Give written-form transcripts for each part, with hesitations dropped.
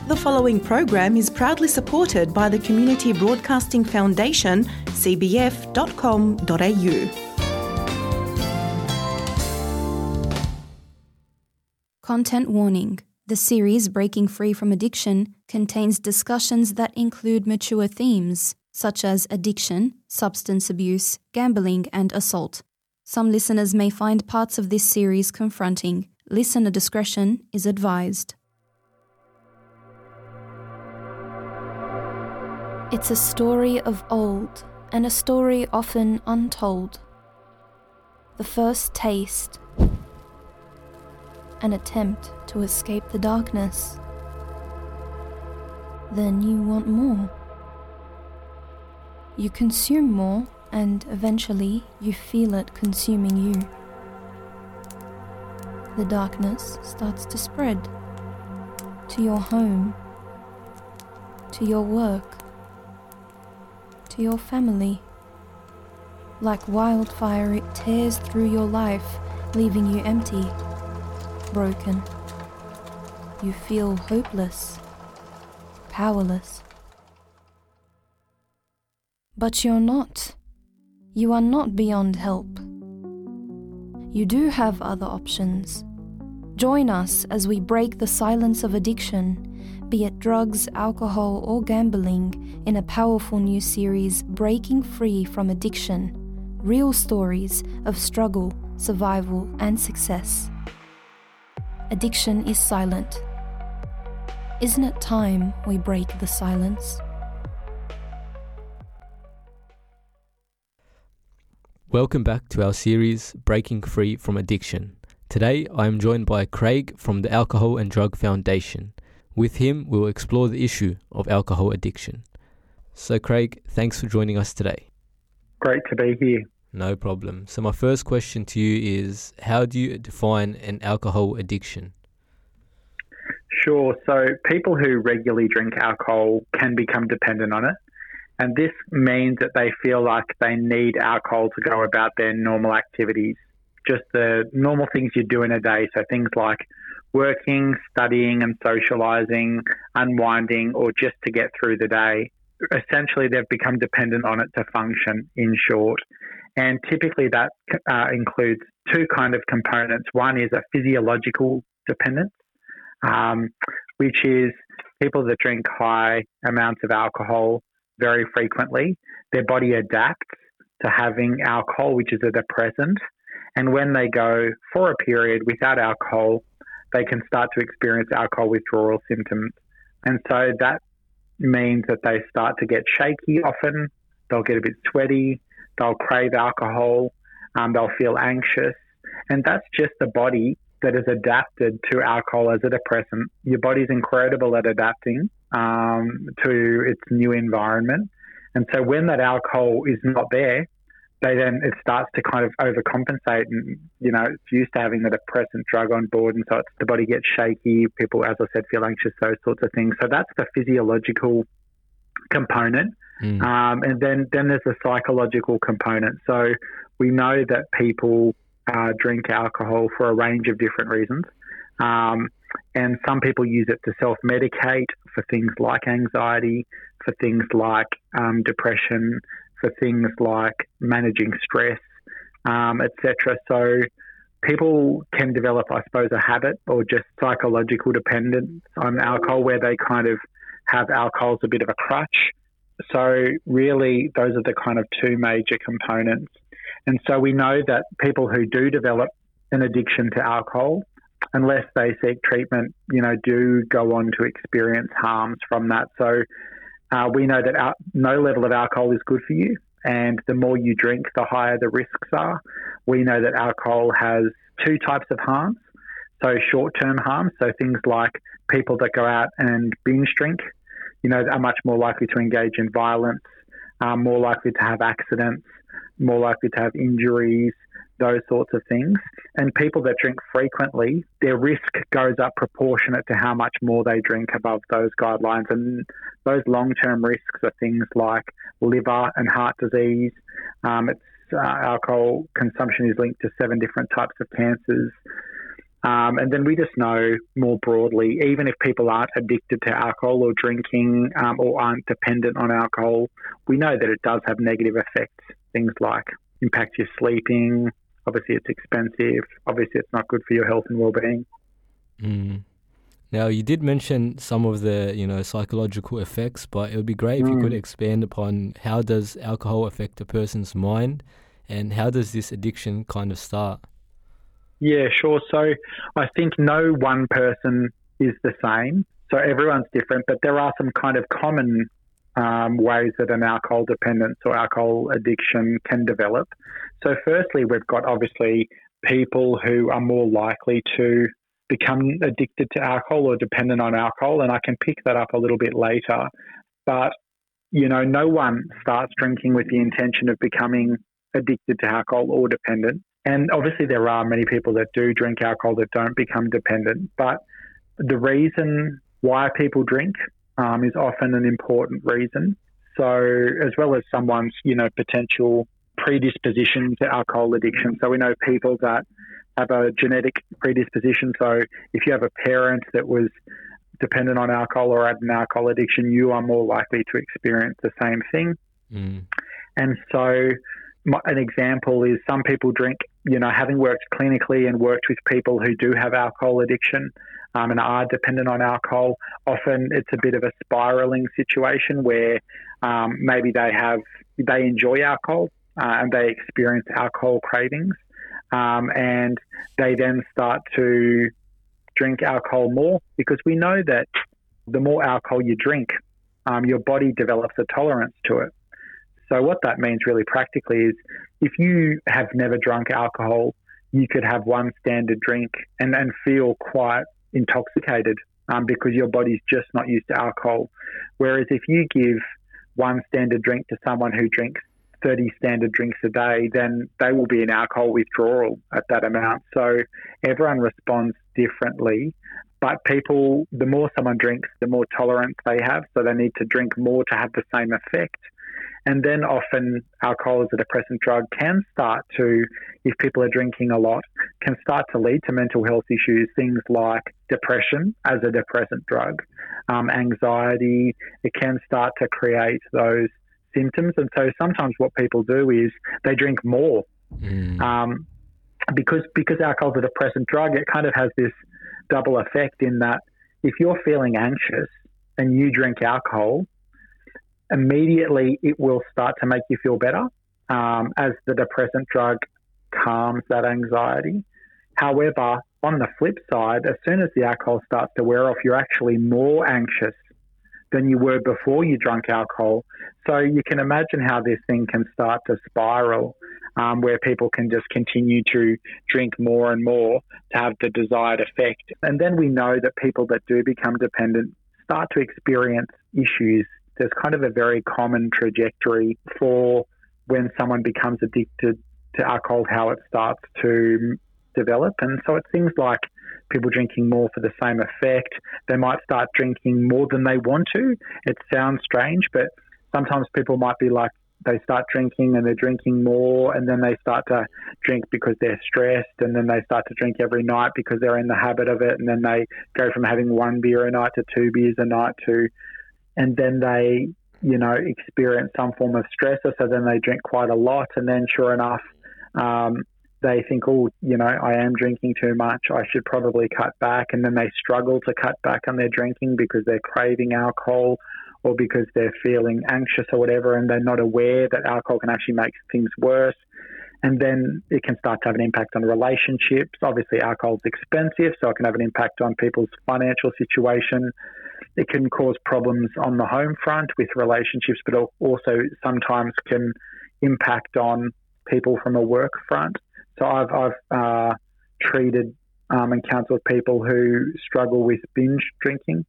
The following program is proudly supported by the Community Broadcasting Foundation, cbf.com.au. Content warning. The series Breaking Free from Addiction contains discussions that include mature themes, such as addiction, substance abuse, gambling, and assault. Some listeners may find parts of this series confronting. Listener discretion is advised. It's a story of old, and a story often untold. The first taste, an attempt to escape the darkness. Then you want more. You consume more, and eventually you feel it consuming you. The darkness starts to spread to your home, to your work, to your family. Like wildfire, it tears through your life, leaving you empty, broken. You feel hopeless, powerless. But you're not. You are not beyond help. You do have other options. Join us as we break the silence of addiction, be it drugs, alcohol, or gambling, in a powerful new series, Breaking Free from Addiction. Real stories of struggle, survival, and success. Addiction is silent. Isn't it time we break the silence? Welcome back to our series, Breaking Free from Addiction. Today, I am joined by Craig from the Alcohol and Drug Foundation. With him, we will explore the issue of alcohol addiction. So Craig, thanks for joining us today. Great to be here. No problem. So my first question to you is, how do you define an alcohol addiction? Sure. So people who regularly drink alcohol can become dependent on it. And this means that they feel like they need alcohol to go about their normal activities, just the normal things you do in a day. So things like working, studying and socialising, unwinding, or just to get through the day. Essentially, they've become dependent on it to function, in short. And typically that includes two kind of components. One is a physiological dependence, which is people that drink high amounts of alcohol very frequently. Their body adapts to having alcohol, which is a depressant. And when they go for a period without alcohol, they can start to experience alcohol withdrawal symptoms. And so that means that they start to get shaky often, they'll get a bit sweaty, they'll crave alcohol, they'll feel anxious. And that's just the body that is adapted to alcohol as a depressant. Your body's incredible at adapting to its new environment. And so when that alcohol is not there, it starts to kind of overcompensate, and, it's used to having the depressant drug on board, and so the body gets shaky, people, as I said, feel anxious, those sorts of things. So that's the physiological component. And then there's the psychological component. So we know that people drink alcohol for a range of different reasons. And some people use it to self-medicate for things like anxiety, for things like depression, for things like managing stress, etc. So people can develop, I suppose, a habit or just psychological dependence on alcohol where they kind of have alcohol as a bit of a crutch. So really, those are the kind of two major components. And so we know that people who do develop an addiction to alcohol, unless they seek treatment, do go on to experience harms from that. So we know that no level of alcohol is good for you, and the more you drink, the higher the risks are. We know that alcohol has two types of harms. So short-term harms, so things like people that go out and binge drink, are much more likely to engage in violence, more likely to have accidents, more likely to have injuries, those sorts of things. And people that drink frequently, their risk goes up proportionate to how much more they drink above those guidelines. And those long-term risks are things like liver and heart disease. Alcohol consumption is linked to 7 different types of cancers. And then we just know more broadly, even if people aren't addicted to alcohol or drinking or aren't dependent on alcohol, we know that it does have negative effects. Things like impact your sleeping. Obviously, it's expensive. Obviously, it's not good for your health and well-being. Mm. Now, you did mention some of the, psychological effects, but it would be great if you could expand upon how does alcohol affect a person's mind and how does this addiction kind of start? Yeah, sure. So I think no one person is the same. So everyone's different, but there are some kind of common ways that an alcohol dependence or alcohol addiction can develop. So firstly, we've got obviously people who are more likely to become addicted to alcohol or dependent on alcohol, and I can pick that up a little bit later. But, no one starts drinking with the intention of becoming addicted to alcohol or dependent. And obviously there are many people that do drink alcohol that don't become dependent. But the reason why people drink is often an important reason. So as well as someone's, potential predisposition to alcohol addiction. So we know people that have a genetic predisposition. So if you have a parent that was dependent on alcohol or had an alcohol addiction, you are more likely to experience the same thing. Mm. And so an example is some people drink, having worked clinically and worked with people who do have alcohol addiction and are dependent on alcohol, often it's a bit of a spiraling situation where maybe they enjoy alcohol and they experience alcohol cravings and they then start to drink alcohol more, because we know that the more alcohol you drink, your body develops a tolerance to it. So what that means really practically is if you have never drunk alcohol, you could have one standard drink and feel quite intoxicated because your body's just not used to alcohol. Whereas if you give one standard drink to someone who drinks 30 standard drinks a day, then they will be in alcohol withdrawal at that amount. So everyone responds differently. But people, the more someone drinks, the more tolerance they have. So they need to drink more to have the same effect. And then often alcohol as a depressant drug can start to, if people are drinking a lot, can start to lead to mental health issues, things like depression as a depressant drug, anxiety. It can start to create those symptoms. And so sometimes what people do is they drink more because alcohol is a depressant drug. It kind of has this double effect in that if you're feeling anxious and you drink alcohol, immediately it will start to make you feel better as the depressant drug calms that anxiety. However, on the flip side, as soon as the alcohol starts to wear off, you're actually more anxious than you were before you drank alcohol. So you can imagine how this thing can start to spiral, where people can just continue to drink more and more to have the desired effect. And then we know that people that do become dependent start to experience issues. There's kind of a very common trajectory for when someone becomes addicted to alcohol, how it starts to develop. And so it's things like people drinking more for the same effect. They might start drinking more than they want to. It sounds strange, but sometimes people might be like, they start drinking and they're drinking more, and then they start to drink because they're stressed, and then they start to drink every night because they're in the habit of it, and then they go from having one beer a night to 2 beers a night and then they, experience some form of stress, so then they drink quite a lot, and then sure enough, they think, I am drinking too much, I should probably cut back, and then they struggle to cut back on their drinking because they're craving alcohol or because they're feeling anxious or whatever, and they're not aware that alcohol can actually make things worse. And then it can start to have an impact on relationships. Obviously, alcohol is expensive, so it can have an impact on people's financial situation. It can cause problems on the home front with relationships, but also sometimes can impact on people from a work front. So I've treated and counselled people who struggle with binge drinking.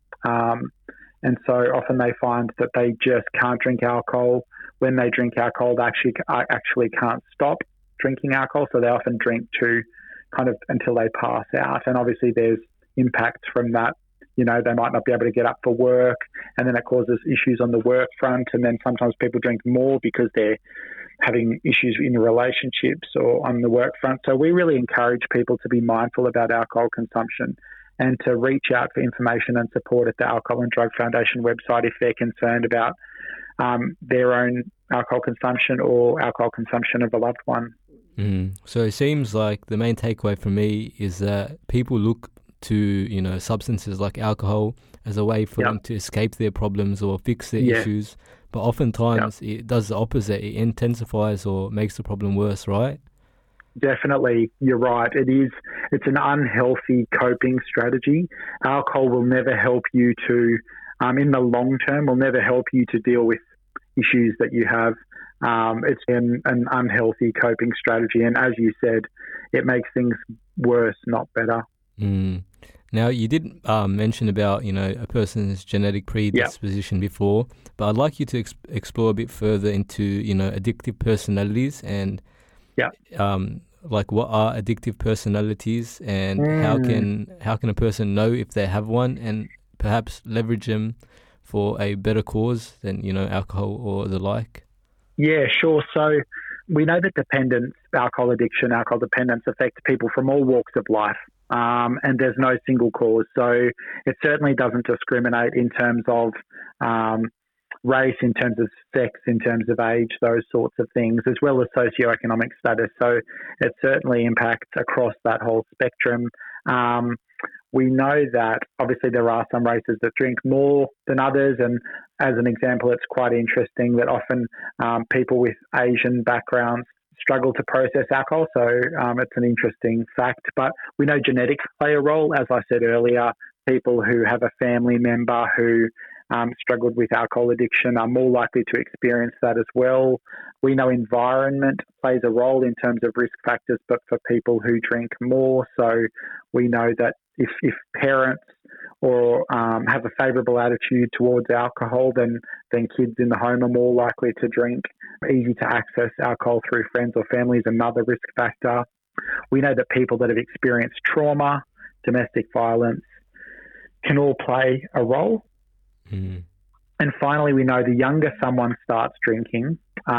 And so often they find that they just can't drink alcohol. When they drink alcohol, they actually can't stop drinking alcohol. So they often drink to kind of until they pass out. And obviously there's impacts from that. They might not be able to get up for work, and then it causes issues on the work front. And then sometimes people drink more because they're having issues in relationships or on the work front. So we really encourage people to be mindful about alcohol consumption and to reach out for information and support at the Alcohol and Drug Foundation website if they're concerned about their own alcohol consumption or alcohol consumption of a loved one. So it seems like the main takeaway for me is that people look to, substances like alcohol as a way for them to escape their problems or fix their issues. But oftentimes it does the opposite. It intensifies or makes the problem worse, right? Definitely, you're right. It's an unhealthy coping strategy. Alcohol will never help you to, in the long term, will never help you to deal with issues that you have. It's an unhealthy coping strategy. And as you said, it makes things worse, not better. Now, you did mention about, a person's genetic predisposition before, but I'd like you to explore a bit further into, addictive personalities and like what are addictive personalities and how can a person know if they have one and perhaps leverage them for a better cause than, alcohol or the like? Yeah, sure. So we know that alcohol addiction, alcohol dependence affects people from all walks of life. And there's no single cause. So it certainly doesn't discriminate in terms of race, in terms of sex, in terms of age, those sorts of things, as well as socioeconomic status. So it certainly impacts across that whole spectrum. We know that obviously there are some races that drink more than others. And as an example, it's quite interesting that often people with Asian backgrounds struggle to process alcohol. So it's an interesting fact. But we know genetics play a role. As I said earlier, people who have a family member who struggled with alcohol addiction are more likely to experience that as well. We know environment plays a role in terms of risk factors, but for people who drink more. So we know that if parents or have a favourable attitude towards alcohol, then kids in the home are more likely to drink. Easy to access alcohol through friends or family is another risk factor. We know that people that have experienced trauma, domestic violence, can all play a role. And finally, we know the younger someone starts drinking,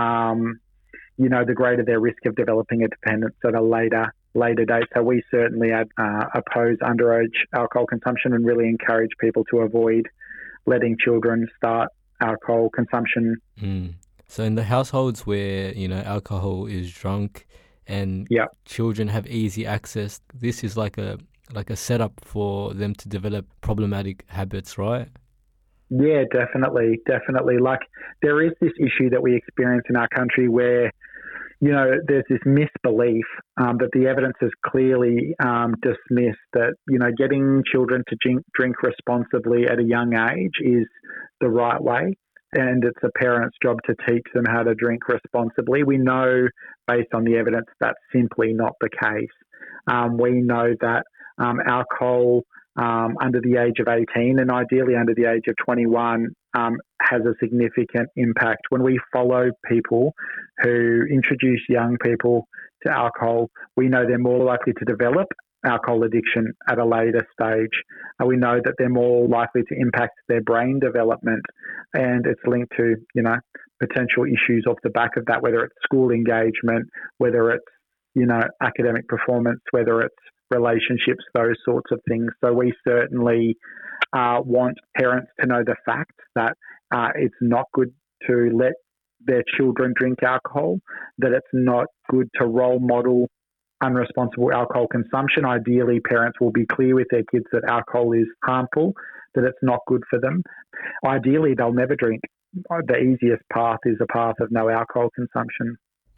the greater their risk of developing a dependence at a later date. So we certainly oppose underage alcohol consumption and really encourage people to avoid letting children start alcohol consumption. So in the households where, alcohol is drunk and children have easy access, this is like a setup for them to develop problematic habits, right? Yeah, definitely. Like there is this issue that we experience in our country where, there's this misbelief that the evidence has clearly dismissed that, getting children to drink responsibly at a young age is the right way. And it's a parent's job to teach them how to drink responsibly. We know, based on the evidence, that's simply not the case. We know that alcohol under the age of 18 and ideally under the age of 21 has a significant impact. When we follow people who introduce young people to alcohol, we know they're more likely to develop alcohol addiction at a later stage. We know that they're more likely to impact their brain development, and it's linked to, potential issues off the back of that, whether it's school engagement, whether it's, academic performance, whether it's relationships, those sorts of things. So we certainly want parents to know the fact that it's not good to let their children drink alcohol, that it's not good to role model unresponsible alcohol consumption. Ideally, parents will be clear with their kids that alcohol is harmful, that it's not good for them. Ideally, they'll never drink. The easiest path is a path of no alcohol consumption.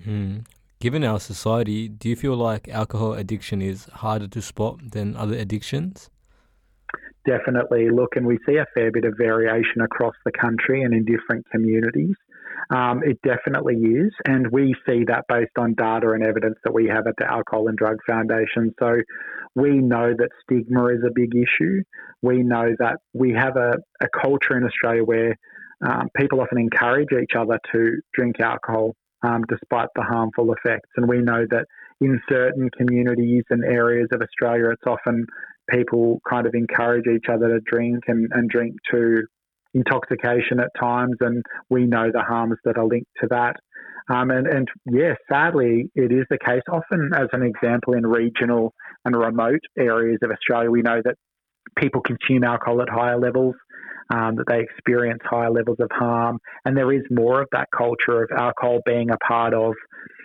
Given our society, do you feel like alcohol addiction is harder to spot than other addictions? Definitely. Look, and we see a fair bit of variation across the country and in different communities. It definitely is. And we see that based on data and evidence that we have at the Alcohol and Drug Foundation. So we know that stigma is a big issue. We know that we have a culture in Australia where people often encourage each other to drink alcohol despite the harmful effects. And we know that in certain communities and areas of Australia, it's often people kind of encourage each other to drink and drink to intoxication at times, and we know the harms that are linked to that. And yeah, sadly, it is the case. Often, as an example, in regional and remote areas of Australia, we know that people consume alcohol at higher levels, that they experience higher levels of harm. And there is more of that culture of alcohol being a part of,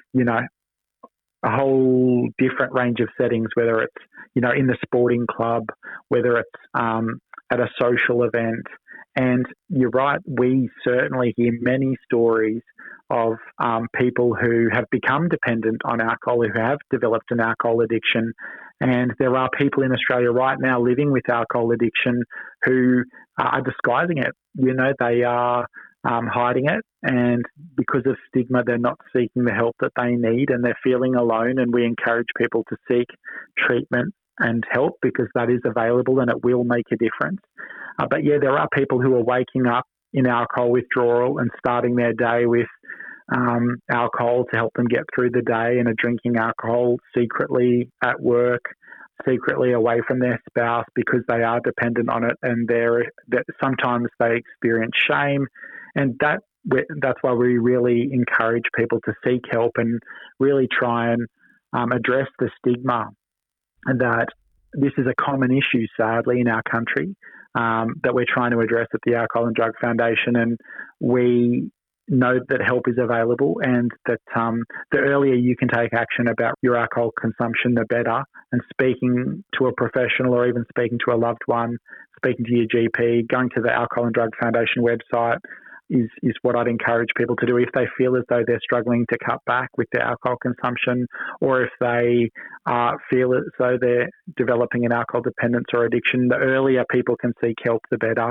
a whole different range of settings, whether it's, in the sporting club, whether it's at a social event. And you're right, we certainly hear many stories of people who have become dependent on alcohol, who have developed an alcohol addiction. And there are people in Australia right now living with alcohol addiction who are disguising it. They are hiding it, and because of stigma, they're not seeking the help that they need, and they're feeling alone. And we encourage people to seek treatment and help because that is available and it will make a difference. But yeah, there are people who are waking up in alcohol withdrawal and starting their day with alcohol to help them get through the day, and are drinking alcohol secretly at work, secretly away from their spouse because they are dependent on it, and sometimes they experience shame. And that's why we really encourage people to seek help and really try and address the stigma that this is a common issue, sadly, in our country, that we're trying to address at the Alcohol and Drug Foundation. And we know that help is available, and that the earlier you can take action about your alcohol consumption, the better. And speaking to a professional, or even speaking to a loved one, speaking to your GP, going to the Alcohol and Drug Foundation website is what I'd encourage people to do if they feel as though they're struggling to cut back with their alcohol consumption, or if they feel as though they're developing an alcohol dependence or addiction. The earlier people can seek help, the better.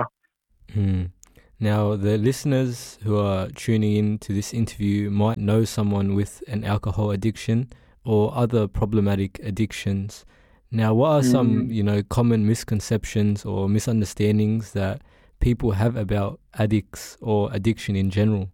Now, the listeners who are tuning in to this interview might know someone with an alcohol addiction or other problematic addictions. Now, what are some, common misconceptions or misunderstandings that people have about addicts or addiction in general?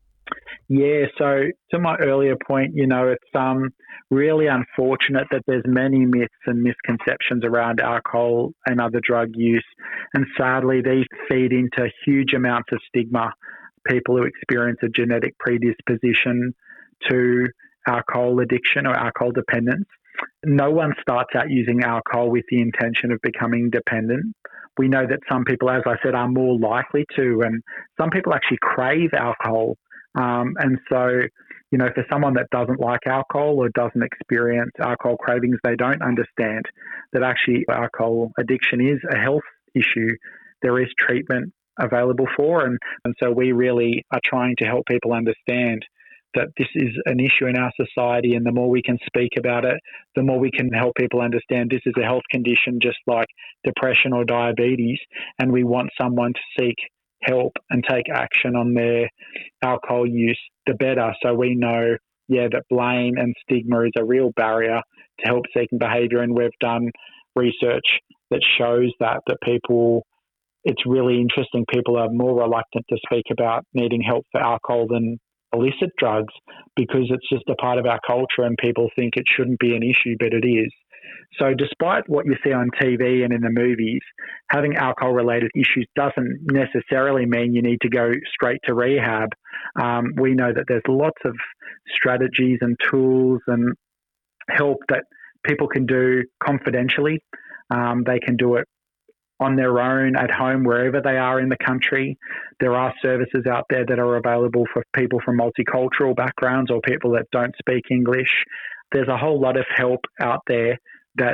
Yeah, so to my earlier point, it's really unfortunate that there's many myths and misconceptions around alcohol and other drug use. And sadly, these feed into huge amounts of stigma. People who experience a genetic predisposition to alcohol addiction or alcohol dependence. No one starts out using alcohol with the intention of becoming dependent. We know that some people, as I said, are more likely to, and some people actually crave alcohol. And so, for someone that doesn't like alcohol or doesn't experience alcohol cravings, they don't understand that actually alcohol addiction is a health issue. There is treatment available for, and so we really are trying to help people understand that this is an issue in our society, and the more we can speak about it, the more we can help people understand this is a health condition just like depression or diabetes, and we want someone to seek help and take action on their alcohol use, the better. So we know, that blame and stigma is a real barrier to help seeking behaviour, and we've done research that shows that people, it's really interesting, people are more reluctant to speak about needing help for alcohol than illicit drugs because it's just a part of our culture and people think it shouldn't be an issue, but it is. So despite what you see on TV and in the movies, having alcohol-related issues doesn't necessarily mean you need to go straight to rehab. We know that there's lots of strategies and tools and help that people can do confidentially. They can do it on their own at home, wherever they are in the country. There are services out there that are available for people from multicultural backgrounds or people that don't speak English. There's a whole lot of help out there that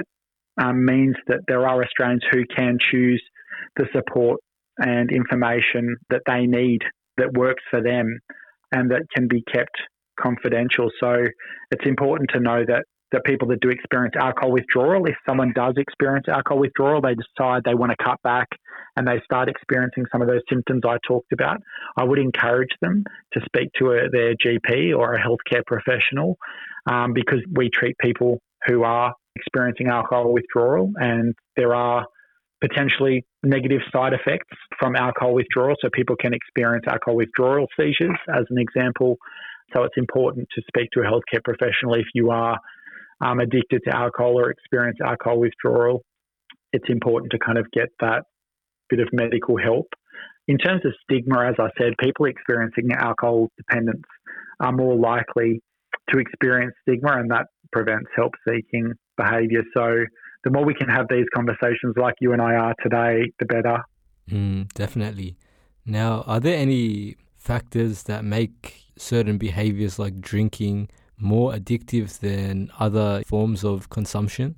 means that there are Australians who can choose the support and information that they need that works for them and that can be kept confidential. So it's important to know that people that do experience alcohol withdrawal, if someone does experience alcohol withdrawal, they decide they want to cut back and they start experiencing some of those symptoms I talked about, I would encourage them to speak to their GP or a healthcare professional because we treat people who are experiencing alcohol withdrawal, and there are potentially negative side effects from alcohol withdrawal. So people can experience alcohol withdrawal seizures, as an example. So it's important to speak to a healthcare professional if you are addicted to alcohol or experience alcohol withdrawal. It's important to kind of get that bit of medical help. In terms of stigma, as I said, people experiencing alcohol dependence are more likely to experience stigma, and that prevents help-seeking behaviour. So the more we can have these conversations like you and I are today, the better. Definitely. Now, are there any factors that make certain behaviours like drinking more addictive than other forms of consumption?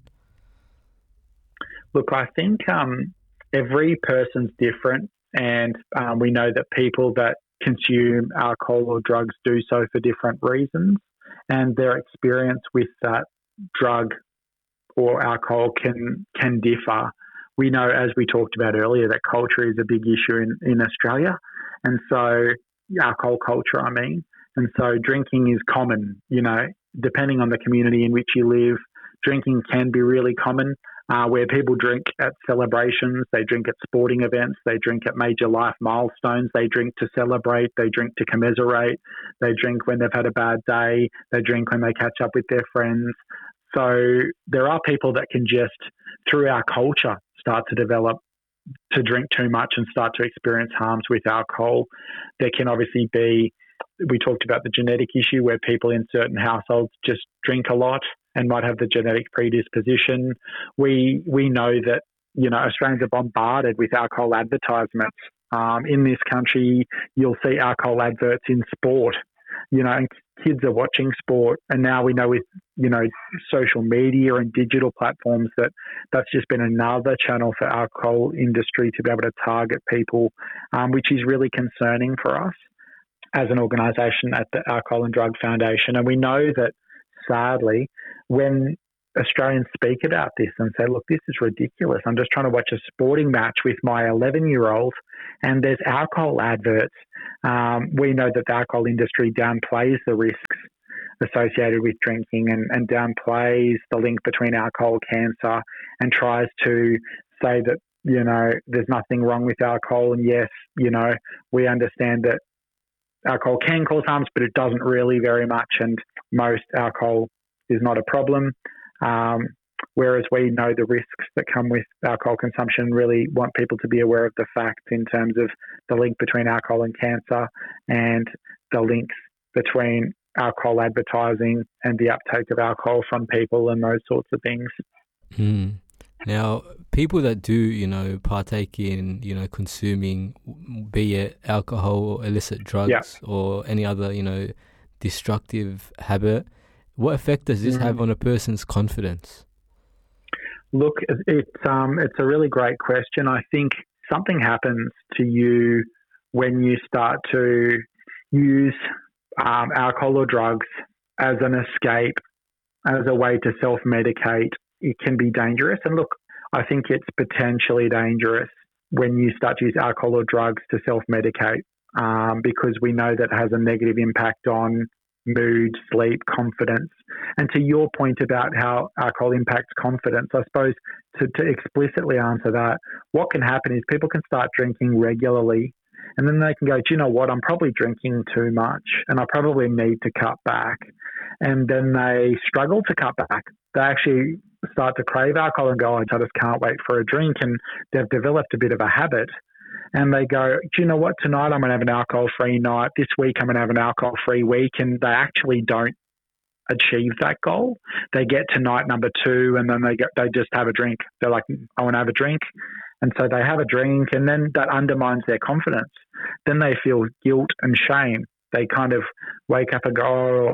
Look, I think every person's different, and we know that people that consume alcohol or drugs do so for different reasons, and their experience with that drug or alcohol can differ. We know, as we talked about earlier, that culture is a big issue in Australia, and so alcohol culture, and so drinking is common. Depending on the community in which you live, drinking can be really common. Where people drink at celebrations, they drink at sporting events, they drink at major life milestones, they drink to celebrate, they drink to commiserate, they drink when they've had a bad day, they drink when they catch up with their friends. So there are people that can just, through our culture, start to develop to drink too much and start to experience harms with alcohol. There can obviously be, we talked about the genetic issue where people in certain households just drink a lot and might have the genetic predisposition. We know that, Australians are bombarded with alcohol advertisements. In this country, you'll see alcohol adverts in sport, and kids are watching sport. And now we know with, social media and digital platforms that's just been another channel for alcohol industry to be able to target people, which is really concerning for us as an organisation at the Alcohol and Drug Foundation. And we know that, sadly, when Australians speak about this and say, look, this is ridiculous. I'm just trying to watch a sporting match with my 11-year-old and there's alcohol adverts. We know that the alcohol industry downplays the risks associated with drinking and downplays the link between alcohol and cancer and tries to say that, there's nothing wrong with alcohol. And yes, we understand that alcohol can cause harms, but it doesn't really very much. And most alcohol is not a problem. Whereas we know the risks that come with alcohol consumption, really want people to be aware of the facts in terms of the link between alcohol and cancer and the links between alcohol advertising and the uptake of alcohol from people and those sorts of things. Now, people that do, partake in, consuming, be it alcohol or illicit drugs or any other, destructive habit, what effect does this have on a person's confidence? Look, it's a really great question. I think something happens to you when you start to use alcohol or drugs as an escape, as a way to self-medicate. It can be dangerous. And look, I think it's potentially dangerous when you start to use alcohol or drugs to self-medicate because we know that has a negative impact on mood, sleep, confidence. And to your point about how alcohol impacts confidence, I suppose to explicitly answer that, what can happen is people can start drinking regularly and then they can go, do you know what, I'm probably drinking too much and I probably need to cut back. And then they struggle to cut back. They actually start to crave alcohol and go, I just can't wait for a drink. And they've developed a bit of a habit. And they go, do you know what, tonight I'm going to have an alcohol-free night. This week I'm going to have an alcohol-free week. And they actually don't achieve that goal. They get to night number 2 and then they just have a drink. They're like, I want to have a drink. And so they have a drink and then that undermines their confidence. Then they feel guilt and shame. They kind of wake up and go, oh,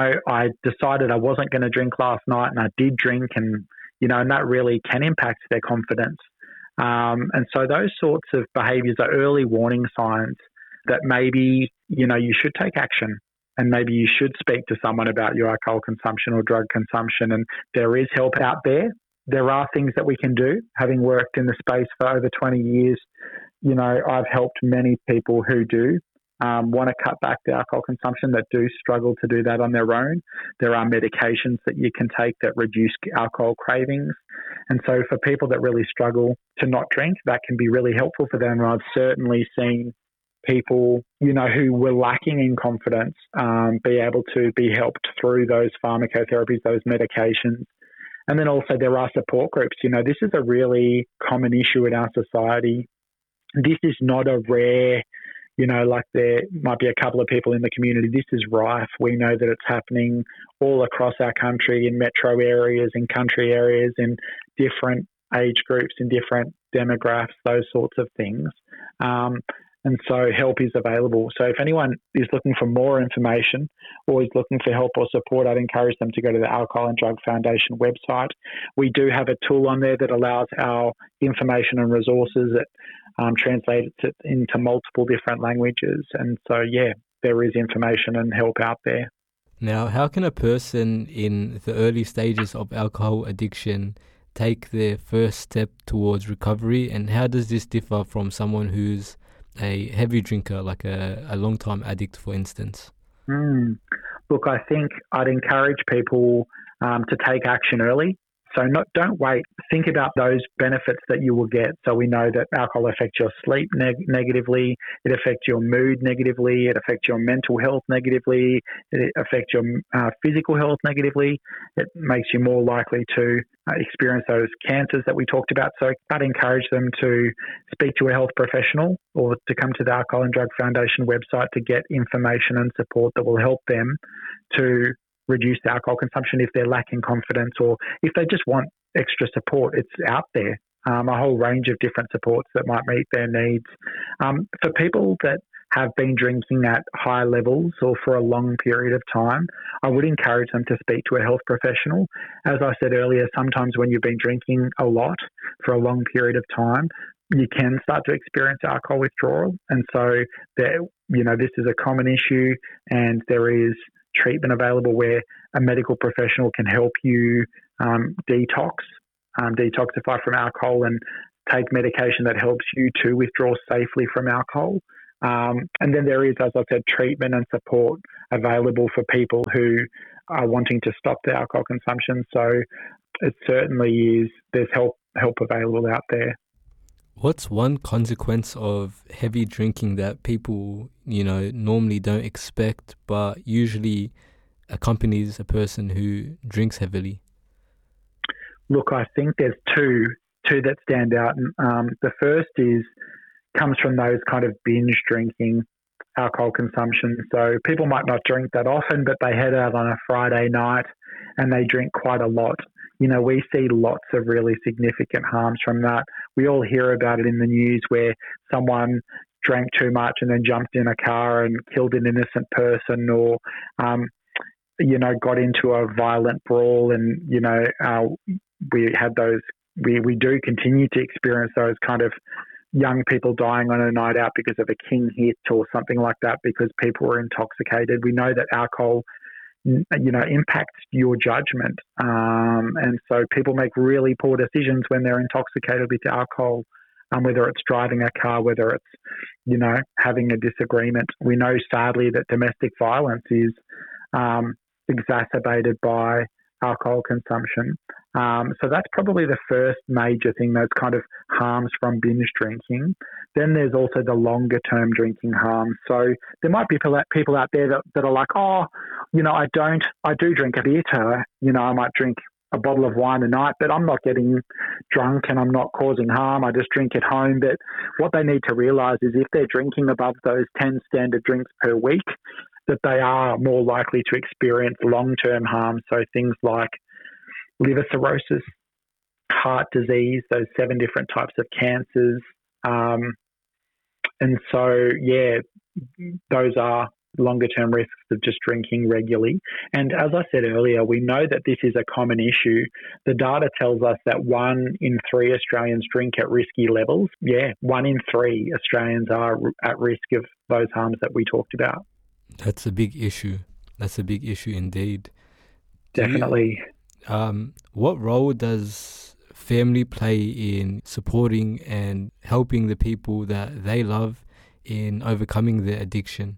I decided I wasn't going to drink last night and I did drink and that really can impact their confidence. And so those sorts of behaviours are early warning signs that maybe, you should take action and maybe you should speak to someone about your alcohol consumption or drug consumption. And there is help out there. There are things that we can do. Having worked in the space for over 20 years, I've helped many people who do want to cut back the alcohol consumption that do struggle to do that on their own. There are medications that you can take that reduce alcohol cravings. And so for people that really struggle to not drink, that can be really helpful for them. And I've certainly seen people, who were lacking in confidence, be able to be helped through those pharmacotherapies, those medications. And then also there are support groups. This is a really common issue in our society. This is not a rare like there might be a couple of people in the community. This is rife. We know that it's happening all across our country, in metro areas, in country areas, in different age groups, in different demographics, those sorts of things. And so help is available. So if anyone is looking for more information or is looking for help or support, I'd encourage them to go to the Alcohol and Drug Foundation website. We do have a tool on there that allows our information and resources that translates it into multiple different languages. And so, there is information and help out there. Now, how can a person in the early stages of alcohol addiction take their first step towards recovery, and how does this differ from someone who's a heavy drinker, like a long-time addict, for instance? Look, I think I'd encourage people to take action early. So don't wait. Think about those benefits that you will get. So we know that alcohol affects your sleep negatively. It affects your mood negatively. It affects your mental health negatively. It affects your physical health negatively. It makes you more likely to experience those cancers that we talked about. So I'd encourage them to speak to a health professional or to come to the Alcohol and Drug Foundation website to get information and support that will help them to reduce the alcohol consumption if they're lacking confidence, or if they just want extra support. It's out there, a whole range of different supports that might meet their needs. For people that have been drinking at high levels or for a long period of time, I would encourage them to speak to a health professional. As I said earlier, sometimes when you've been drinking a lot for a long period of time, you can start to experience alcohol withdrawal. And so this is a common issue, and there is treatment available where a medical professional can help you detoxify from alcohol and take medication that helps you to withdraw safely from alcohol. And then there is, as I said, treatment and support available for people who are wanting to stop their alcohol consumption. So it certainly is, there's help available out there. What's one consequence of heavy drinking that people, normally don't expect, but usually accompanies a person who drinks heavily? Look, I think there's two that stand out. The first comes from those kind of binge drinking alcohol consumption. So people might not drink that often, but they head out on a Friday night and they drink quite a lot. We see lots of really significant harms from that. We all hear about it in the news where someone drank too much and then jumped in a car and killed an innocent person, or, got into a violent brawl. And, we had those, we do continue to experience those kind of young people dying on a night out because of a king hit or something like that because people were intoxicated. We know that alcohol impacts your judgment. And so people make really poor decisions when they're intoxicated with alcohol, whether it's driving a car, whether it's, having a disagreement. We know sadly that domestic violence is exacerbated by alcohol consumption. So that's probably the first major thing, those kind of harms from binge drinking. Then there's also the longer term drinking harms. So there might be people out there that are like, I do drink a beer. I might drink a bottle of wine a night, but I'm not getting drunk and I'm not causing harm. I just drink at home. But what they need to realise is if they're drinking above those 10 standard drinks per week, that they are more likely to experience long-term harm. So things like liver cirrhosis, heart disease, those 7 different types of cancers. And so, those are longer-term risks of just drinking regularly. And as I said earlier, we know that this is a common issue. The data tells us that 1 in 3 Australians drink at risky levels. 1 in 3 Australians are at risk of those harms that we talked about. That's a big issue. That's a big issue indeed. Definitely. What role does family play in supporting and helping the people that they love in overcoming their addiction?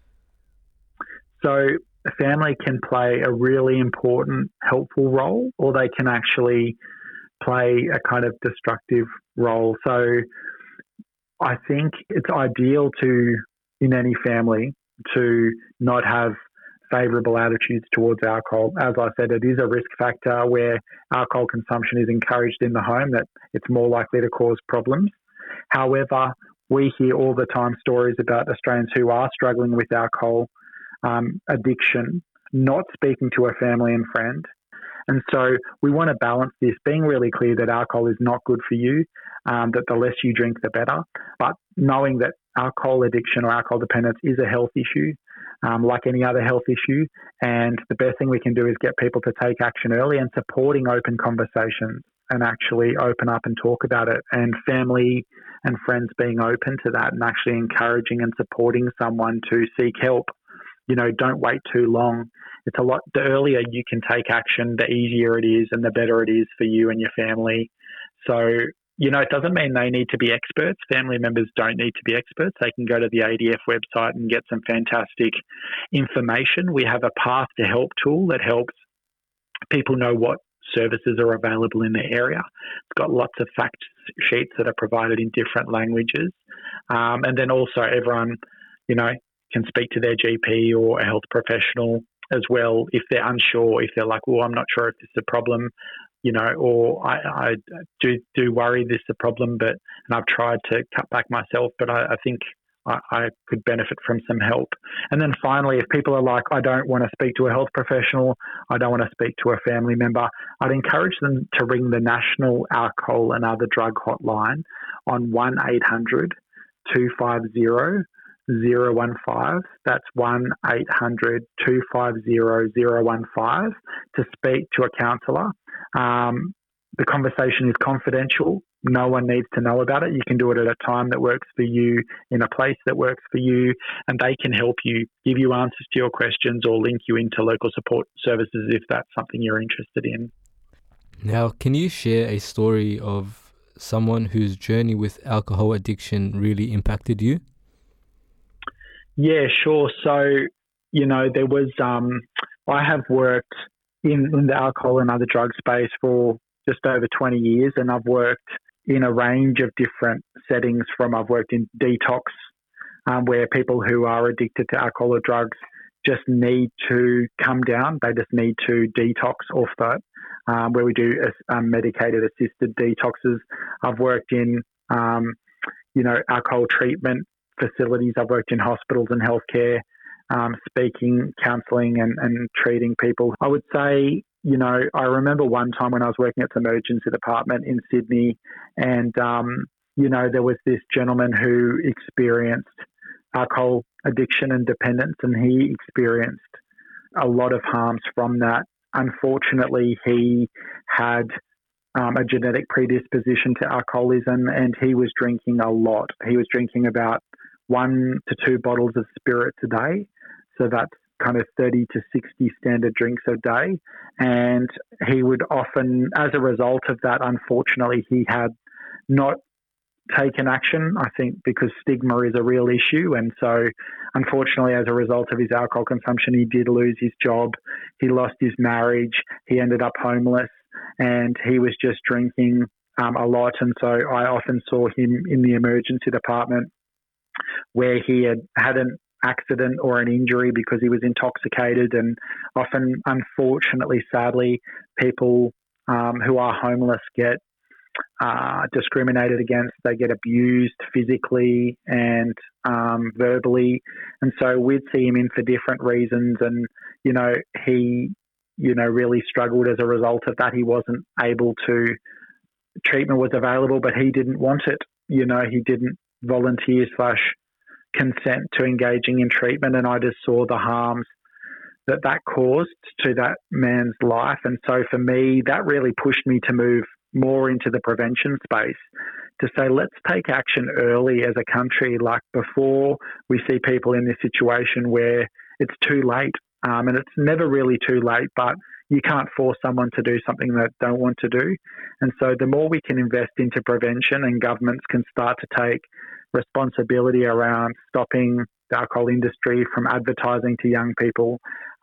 So a family can play a really important, helpful role, or they can actually play a kind of destructive role. So I think it's ideal in any family to not have favourable attitudes towards alcohol. As I said, it is a risk factor where alcohol consumption is encouraged in the home, that it's more likely to cause problems. However, we hear all the time stories about Australians who are struggling with alcohol addiction, not speaking to a family and friend. And so we want to balance this, being really clear that alcohol is not good for you, that the less you drink, the better, but knowing that alcohol addiction or alcohol dependence is a health issue, like any other health issue. And the best thing we can do is get people to take action early and supporting open conversations and actually open up and talk about it, and family and friends being open to that and actually encouraging and supporting someone to seek help. Don't wait too long. It's a lot. The earlier you can take action, the easier it is and the better it is for you and your family. So, it doesn't mean they need to be experts. Family members don't need to be experts. They can go to the ADF website and get some fantastic information. We have a Path to Help tool that helps people know what services are available in their area. It's got lots of fact sheets that are provided in different languages. And then also everyone, can speak to their GP or a health professional as well if they're unsure, if they're like, well, I'm not sure if this is a problem, or I do worry this is a problem, and I've tried to cut back myself, but I think I could benefit from some help. And then finally, if people are like, I don't want to speak to a health professional, I don't want to speak to a family member, I'd encourage them to ring the National Alcohol and Other Drug Hotline on 1-800-250-015. That's 1-800-250-015 to speak to a counsellor. The conversation is confidential. No one needs to know about it. You can do it at a time that works for you, in a place that works for you, and they can help you, give you answers to your questions or link you into local support services if that's something you're interested in. Now, can you share a story of someone whose journey with alcohol addiction really impacted you? Yeah, sure. So, there was, I have worked in the alcohol and other drug space for just over 20 years, and I've worked in a range of different settings. I've worked in detox, where people who are addicted to alcohol or drugs just need to come down. They just need to detox off that, where we do medicated assisted detoxes. I've worked in, alcohol treatment facilities. I've worked in hospitals and healthcare, speaking, counselling and treating people. I would say, I remember one time when I was working at the emergency department in Sydney, and, there was this gentleman who experienced alcohol addiction and dependence, and he experienced a lot of harms from that. Unfortunately, he had a genetic predisposition to alcoholism, and he was drinking a lot. He was drinking about 1 to 2 bottles of spirits a day. So that's kind of 30 to 60 standard drinks a day. And he would often, as a result of that, unfortunately, he had not taken action, I think, because stigma is a real issue. And so, unfortunately, as a result of his alcohol consumption, he did lose his job. He lost his marriage. He ended up homeless, and he was just drinking a lot. And so I often saw him in the emergency department where he had an accident or an injury because he was intoxicated. And often, unfortunately, sadly, people who are homeless get discriminated against. They get abused physically and verbally. And so we'd see him in for different reasons. And, he, really struggled as a result of that. He wasn't able to, treatment was available, but he didn't want it. He didn't volunteer / consent to engaging in treatment. And I just saw the harms that caused to that man's life. And so for me, that really pushed me to move more into the prevention space, to say, let's take action early as a country, like before we see people in this situation where it's too late. And it's never really too late, but you can't force someone to do something they don't want to do. And so the more we can invest into prevention, and governments can start to take responsibility around stopping the alcohol industry from advertising to young people,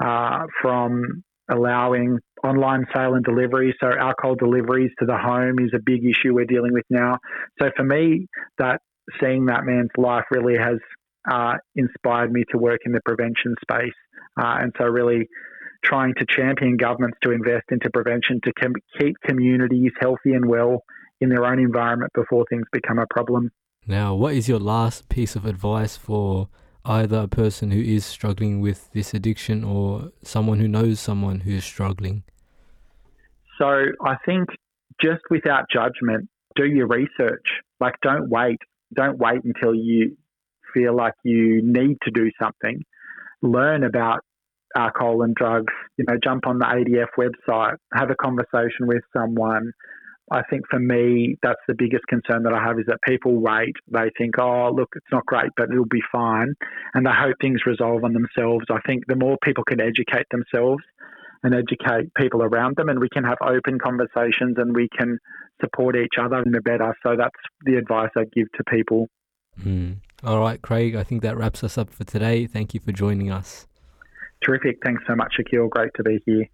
from allowing online sale and delivery. So alcohol deliveries to the home is a big issue we're dealing with now. So for me, that seeing that man's life really has inspired me to work in the prevention space. And so really trying to champion governments to invest into prevention to keep communities healthy and well in their own environment before things become a problem. Now, what is your last piece of advice for either a person who is struggling with this addiction or someone who knows someone who is struggling? So I think just without judgment, do your research. Like, don't wait. Don't wait until you feel like you need to do something. Learn about alcohol and drugs. Jump on the ADF website, have a conversation with someone. I think for me, that's the biggest concern that I have, is that people wait. They think, oh, look, it's not great, but it'll be fine. And they hope things resolve on themselves. I think the more people can educate themselves and educate people around them, and we can have open conversations and we can support each other in the better. So that's the advice I give to people. All right, Craig, I think that wraps us up for today. Thank you for joining us. Terrific. Thanks so much, Akil. Great to be here.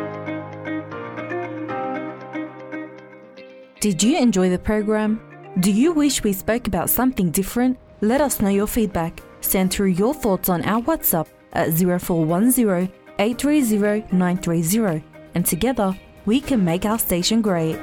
Did you enjoy the program? Do you wish we spoke about something different? Let us know your feedback. Send through your thoughts on our WhatsApp at 0410 830 930, and together we can make our station great.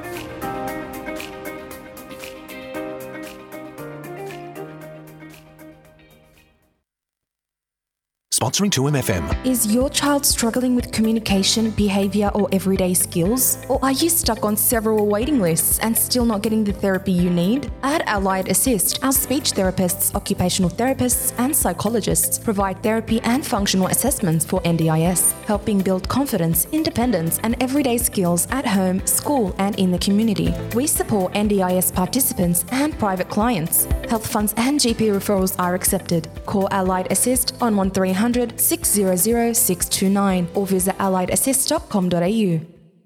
Sponsoring 2MFM. Is your child struggling with communication, behaviour or everyday skills? Or are you stuck on several waiting lists and still not getting the therapy you need? At Allied Assist, our speech therapists, occupational therapists and psychologists provide therapy and functional assessments for NDIS, helping build confidence, independence and everyday skills at home, school and in the community. We support NDIS participants and private clients. Health funds and GP referrals are accepted. Call Allied Assist on 1300 600 629 or visit alliedassist.com.au.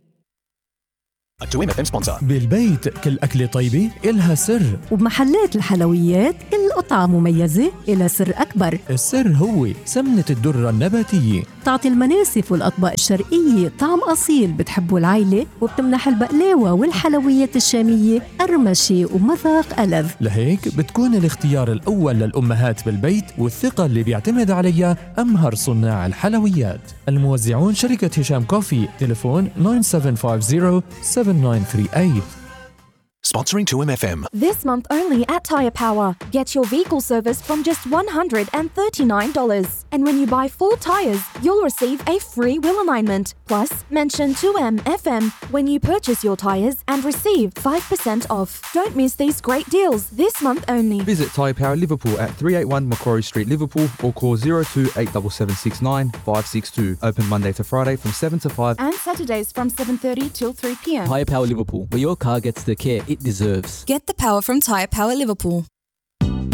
2MFM sponsor. بالبيت كل أكلة طيبة إلها سر، وبمحلات الحلويات كل قطعة مميزة إلها سر أكبر. السر هو سمنة الدرة النباتية، تعطي المناسف والأطباق الشرقية طعم أصيل بتحبه العائلة، وبتمنح البقلاوة والحلويات الشامية قرمشة ومذاق ألذ. لهيك بتكون الاختيار الأول للأمهات بالبيت، والثقة اللي بيعتمد عليها أمهر صناع الحلويات. الموزعون شركة هشام كوفي، تليفون 9750 7938. Sponsoring 2MFM. This month only at Tyre Power. Get your vehicle serviced from just $139. And when you buy 4 tyres, you'll receive a free wheel alignment. Plus, mention 2MFM when you purchase your tyres and receive 5% off. Don't miss these great deals this month only. Visit Tyre Power Liverpool at 381 Macquarie Street, Liverpool, or call 0287769562. 562. Open Monday to Friday from 7 to 5. And Saturdays from 7:30 till 3 p.m. Tyre Power Liverpool, where your car gets the care it deserves. Get the power from Tyre Power Liverpool.